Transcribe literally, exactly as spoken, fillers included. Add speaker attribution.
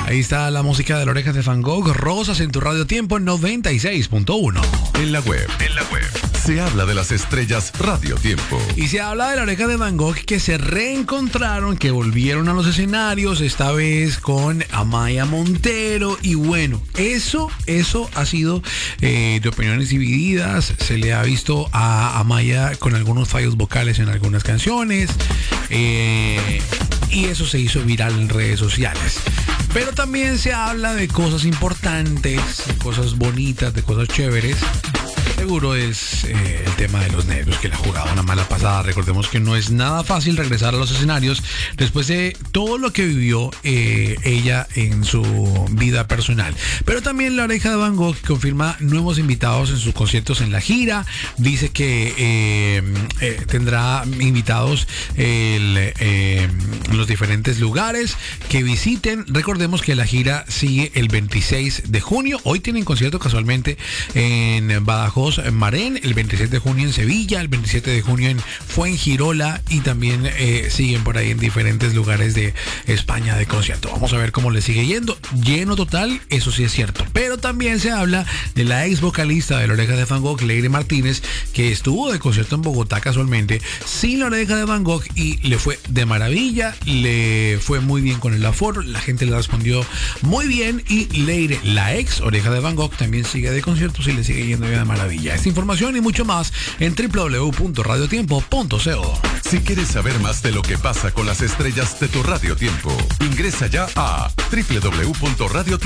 Speaker 1: Ahí está la música de la Oreja de Van Gogh, Rosas en tu Radio Tiempo noventa y seis punto uno.
Speaker 2: En la web, en la web, se habla de las estrellas Radio Tiempo.
Speaker 1: Y se habla de la Oreja de Van Gogh, que se reencontraron, que volvieron a los escenarios, esta vez con Amaya Montero. Y bueno, eso, eso ha sido eh, de opiniones divididas. Se le ha visto a Amaya con algunos fallos vocales en algunas canciones. Eh, y eso se hizo viral en redes sociales. Pero también se habla de cosas importantes, de cosas bonitas, de cosas chéveres. Seguro es eh, el tema de los nervios, que le ha jugado una mala pasada. Recordemos que no es nada fácil regresar a los escenarios después de todo lo que vivió eh, ella en su vida personal. Pero también la Oreja de Van Gogh confirma nuevos invitados en sus conciertos en la gira. Dice que eh, eh, tendrá invitados el, eh, en los diferentes lugares que visiten. Recordemos que la gira sigue el veintiséis de junio. Hoy tienen concierto casualmente en Badajoz, en Marén, el veintisiete de junio en Sevilla, el veintisiete de junio en Fuengirola, y también eh, siguen por ahí en diferentes lugares de España de concierto. Vamos a ver cómo le sigue yendo. Lleno total, eso sí es cierto. Pero también se habla de la ex vocalista de la Oreja de Van Gogh, Leire Martínez, que estuvo de concierto en Bogotá casualmente sin la Oreja de Van Gogh y le fue de maravilla, le fue muy bien con el aforo, la gente le respondió muy bien, y Leire, la ex Oreja de Van Gogh, también sigue de conciertos y le sigue yendo bien de maravilla. Esta información y mucho más en doble u doble u doble u punto radio tiempo punto co.
Speaker 2: Si quieres saber más de lo que pasa con las estrellas de tu Radio Tiempo, ingresa ya a doble u doble u doble u punto radio tiempo punto co.